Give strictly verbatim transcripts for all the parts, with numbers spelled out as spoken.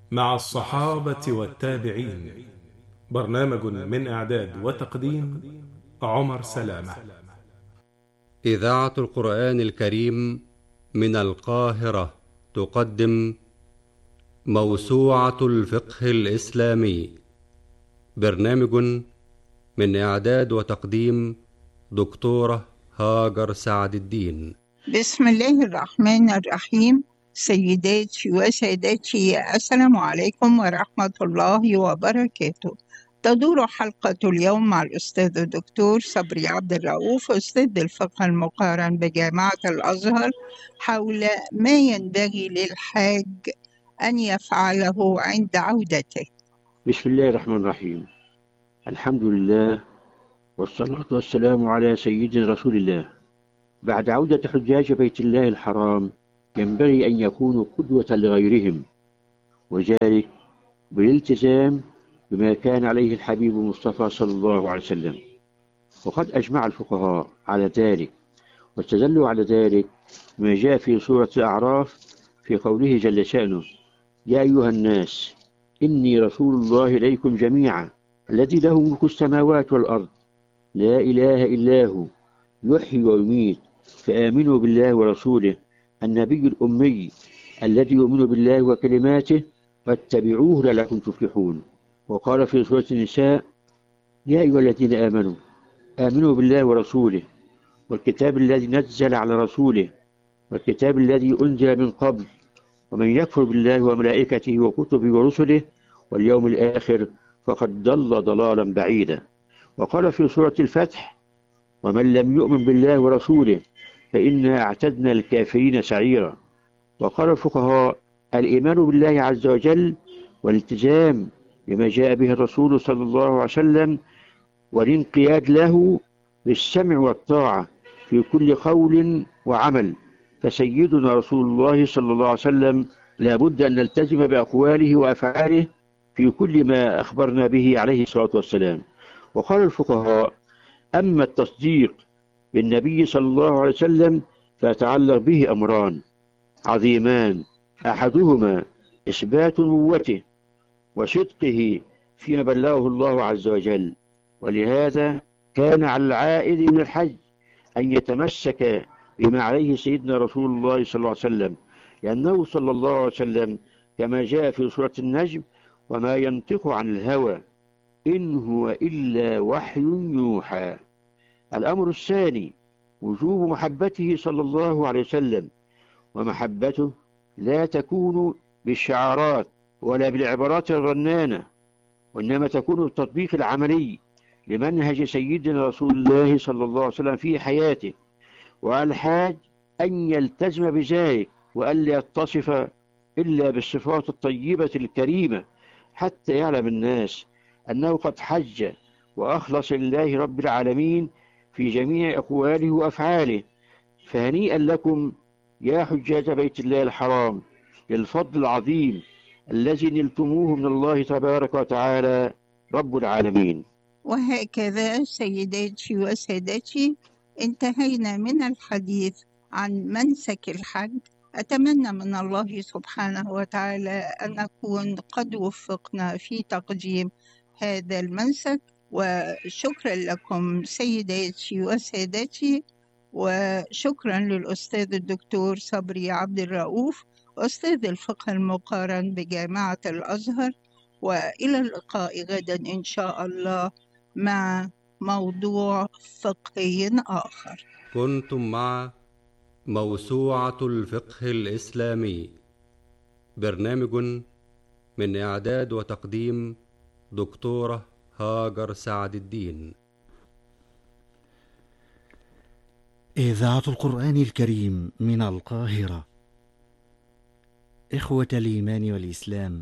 مع الصحابة والتابعين. برنامج من إعداد وتقديم عمر سلامة. إذاعة القرآن الكريم من القاهرة تقدم موسوعة الفقه الإسلامي. برنامج من إعداد وتقديم دكتورة هاجر سعد الدين. بسم الله الرحمن الرحيم. سيداتي وسادتي، السلام عليكم ورحمة الله وبركاته. تدور حلقة اليوم مع الأستاذ الدكتور صبري عبد الرؤوف، أستاذ الفقه المقارن بجامعة الأزهر، حول ما ينبغي للحاج أن يفعله عند عودته. بسم الله الرحمن الرحيم. الحمد لله والصلاة والسلام على سيدنا رسول الله. بعد عودة حجاج بيت الله الحرام ينبغي أن يكونوا قدوة لغيرهم، وذلك بالالتزام بما كان عليه الحبيب المصطفى صلى الله عليه وسلم. وقد أجمع الفقهاء على ذلك، واستدلوا على ذلك ما جاء في سورة الأعراف في قوله جل شأنه: يا أيها الناس إني رسول الله إليكم جميعا الذي له ملك السماوات والأرض لا إله إلا هو يحيي ويميت فآمنوا بالله ورسوله النبي الأمي الذي يؤمن بالله وكلماته واتبعوه لعلكم تفلحون. وقال في سورة النساء: يا أيها الذين آمنوا آمنوا بالله ورسوله والكتاب الذي نزل على رسوله والكتاب الذي أنزل من قبل ومن يكفر بالله وملائكته وكتبه ورسله واليوم الآخر فقد ضل ضلالا بعيدا. وقال في سورة الفتح: ومن لم يؤمن بالله ورسوله فإنا أعتدنا الكافرين سعيرا. وقال الفقهاء: الإيمان بالله عز وجل والالتزام بما جاء به الرسول صلى الله عليه وسلم والانقياد له بالسمع والطاعة في كل قول وعمل. فسيدنا رسول الله صلى الله عليه وسلم لا بد أن نلتزم بأقواله وأفعاله في كل ما أخبرنا به عليه الصلاة والسلام. وقال الفقهاء: أما التصديق بالنبي صلى الله عليه وسلم فيتعلق به أمران عظيمان، أحدهما إثبات نبوته وصدقه فيما بلغه الله عز وجل. ولهذا كان على العائد من الحج أن يتمسك بما عليه سيدنا رسول الله صلى الله عليه وسلم، لأنه صلى الله عليه وسلم كما جاء في سورة النجم: وما ينطق عن الهوى إن هو إلا وحي يوحى. الأمر الثاني وجوب محبته صلى الله عليه وسلم، ومحبته لا تكون بالشعارات ولا بالعبارات الرنانة، وإنما تكون بالتطبيق العملي لمنهج سيدنا رسول الله صلى الله عليه وسلم في حياته. وعلى الحاج أن يلتزم بذلك وألا يتصف إلا بالصفات الطيبة الكريمة، حتى يعلم الناس أنه قد حج وأخلص لله رب العالمين في جميع أقواله وأفعاله. فهنيئا لكم يا حجاج بيت الله الحرام للفضل العظيم الذي نلتموه من الله تبارك وتعالى رب العالمين. وهكذا سيداتي وسادتي انتهينا من الحديث عن منسك الحج. أتمنى من الله سبحانه وتعالى أن نكون قد وفقنا في تقديم هذا المنسك. وشكرا لكم سيداتي وسادتي، وشكرا للأستاذ الدكتور صبري عبد الرؤوف، أستاذ الفقه المقارن بجامعة الأزهر. وإلى اللقاء غدا إن شاء الله مع موضوع فقهي آخر. كنتم مع موسوعة الفقه الإسلامي، برنامج من إعداد وتقديم دكتورة هاجر سعد الدين. إذاعة القرآن الكريم من القاهرة. إخوة الإيمان والإسلام،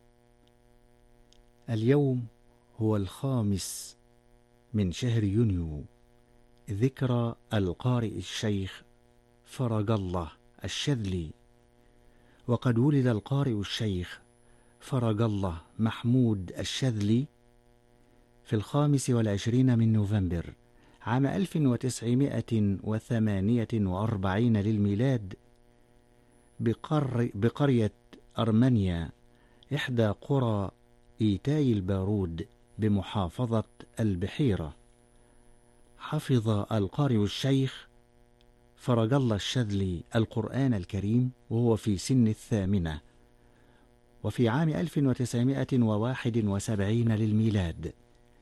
اليوم هو الخامس من شهر يونيو، ذكرى القارئ الشيخ فرج الله الشاذلي. وقد ولد القارئ الشيخ فرج الله محمود الشاذلي في الخامس والعشرين من نوفمبر عام ألف وتسعمائة وثمانية وأربعين للميلاد بقر بقرية أرمنيا إحدى قرى إيتاي البارود بمحافظة البحيرة. حفظ القارئ الشيخ فرج الله الشاذلي القرآن الكريم وهو في سن الثامنة، وفي عام ألف وتسعمائة وواحد وسبعين للميلاد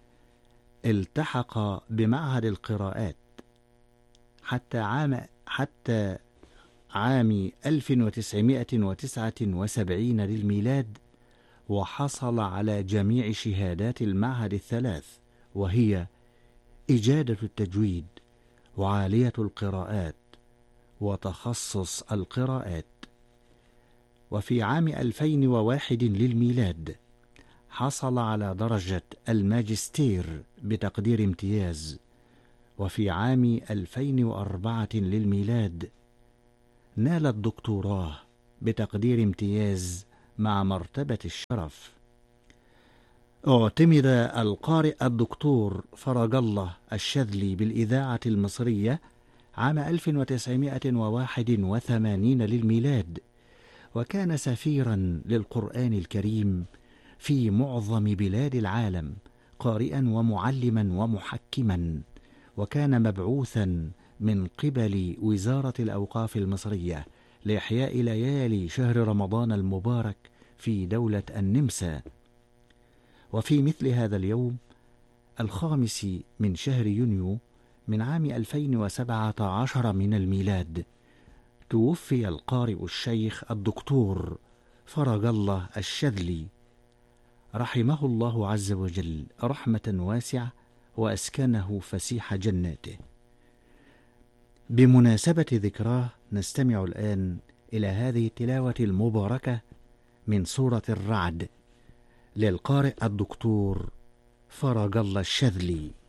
التحق بمعهد القراءات حتى عام حتى عام ألف وتسعمائة وتسعة وسبعين للميلاد، وحصل على جميع شهادات المعهد الثلاث، وهي إجادة التجويد وعالية القراءات وتخصص القراءات. وفي عام ألفين وواحد للميلاد حصل على درجة الماجستير بتقدير امتياز. وفي عام ألفين وأربعة للميلاد نال الدكتوراه بتقدير امتياز مع مرتبة الشرف. اعتمد القارئ الدكتور فرج الله الشاذلي بالإذاعة المصرية عام ألف وتسعمائة وواحد وثمانين للميلاد، وكان سفيرا للقرآن الكريم في معظم بلاد العالم، قارئا ومعلما ومحكما، وكان مبعوثا من قبل وزارة الأوقاف المصرية لإحياء ليالي شهر رمضان المبارك في دولة النمسا. وفي مثل هذا اليوم الخامس من شهر يونيو من عام ألفين وسبعة عشر من الميلاد توفي القارئ الشيخ الدكتور فرج الله الشاذلي رحمه الله عز وجل رحمة واسعة وأسكنه فسيح جناته. بمناسبة ذكراه نستمع الآن إلى هذه التلاوة المباركة من سورة الرعد للقارئ الدكتور فرج الله الشاذلي.